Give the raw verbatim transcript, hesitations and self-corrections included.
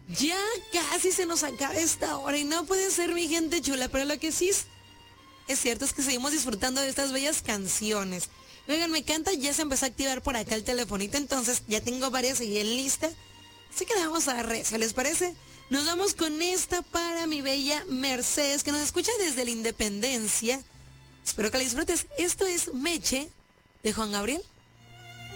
Ya casi se nos acaba esta hora y no puede ser, mi gente chula, pero lo que sí es, es cierto es que seguimos disfrutando de estas bellas canciones. Oigan, me encanta, ya se empezó a activar por acá el telefonito, entonces ya tengo varias ahí en lista. Así que le vamos a dar rezo, ¿les parece? Nos vamos con esta para mi bella Mercedes, que nos escucha desde la Independencia. Espero que la disfrutes. Esto es Meche, de Juan Gabriel.